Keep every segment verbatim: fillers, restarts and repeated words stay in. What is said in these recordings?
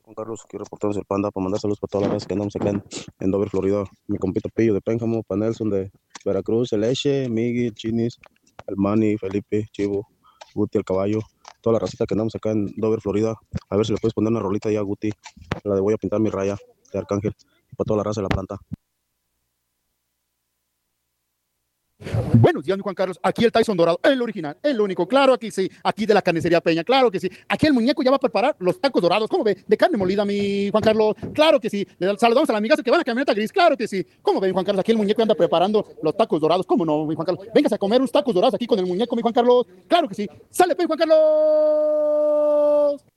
Juan Carlos, aquí reportando el Panda para mandar saludos para todas las razas que andamos acá en, en Dover, Florida. Mi compito Pillo de Pénjamo, para Nelson de Veracruz, el Eche, Miguel, Chinis, el Manny, Felipe, Chivo, Guti, el Caballo, toda la racita que andamos acá en Dover, Florida. A ver si le puedes poner una rolita ya a Guti, la de voy a pintar mi raya de Arcángel, y para toda la raza de la planta. Buenos días, mi Juan Carlos. Aquí el Tyson Dorado, el original, el único. Claro, aquí sí. Aquí de la carnicería Peña, claro que sí. Aquí el muñeco ya va a preparar los tacos dorados. ¿Cómo ve? De carne molida, mi Juan Carlos. Claro que sí. Le saludamos a la amiga que va en la camioneta gris. Claro que sí. ¿Cómo ve, mi Juan Carlos? Aquí el muñeco anda preparando los tacos dorados. ¿Cómo no, mi Juan Carlos? Véngase a comer unos tacos dorados aquí con el muñeco, mi Juan Carlos. Claro que sí. ¡Sale, pues, Juan Carlos!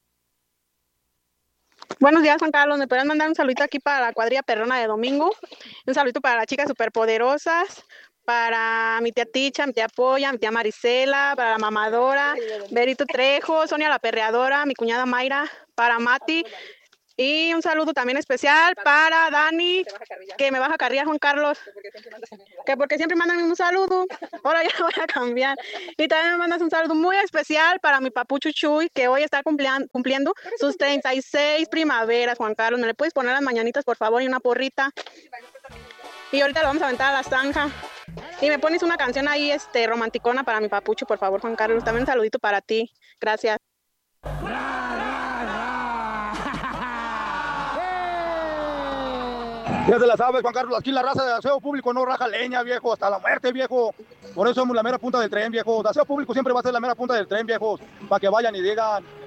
Buenos días, Juan Carlos. ¿Me pueden mandar un saludito aquí para la cuadrilla perrona de domingo? Un saludito para las chicas superpoderosas, para mi tía Ticha, mi tía Polla, mi tía Marisela, para la mamadora, Berito Trejo, Sonia la perreadora, mi cuñada Mayra, para Mati. Y un saludo también especial para Dani, que me baja carrilla, Juan Carlos, que porque siempre mandan un saludo, ahora ya lo voy a cambiar. Y también me mandas un saludo muy especial para mi papucho Chuy, que hoy está cumpliendo sus treinta y seis primaveras, Juan Carlos. ¿Me le puedes poner las mañanitas, por favor, y una porrita? Y ahorita lo vamos a aventar a la zanja. Y me pones una canción ahí, este, romanticona para mi papucho, por favor, Juan Carlos. También un saludito para ti. Gracias. Ya se la sabes, Juan Carlos, aquí la raza de aseo público no raja leña, viejo, hasta la muerte, viejo. Por eso somos la mera punta del tren, viejo. De aseo público siempre va a ser la mera punta del tren, viejos, para que vayan y digan,